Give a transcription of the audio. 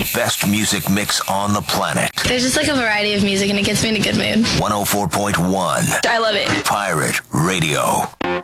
the best music mix on the planet. There's just like a variety of music and it gets me in a good mood. 104.1. I love it. Pirate Radio.